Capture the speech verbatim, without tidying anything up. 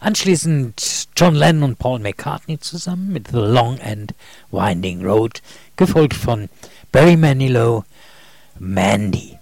Anschließend John Lennon und Paul McCartney zusammen mit The Long and Winding Road, gefolgt von Barry Manilow, Mandy.